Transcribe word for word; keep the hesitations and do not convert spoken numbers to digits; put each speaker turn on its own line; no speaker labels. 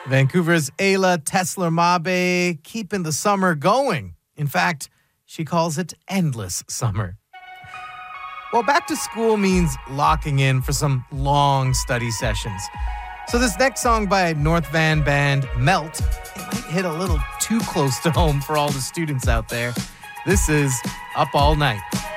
Vancouver's Ayla Tesler-Mabe keeping the summer going. In fact, she calls it endless summer. Well, back to school means locking in for some long study sessions. So this next song by North Van band Melt, it might hit a little too close to home for all the students out there. This is Up All Night.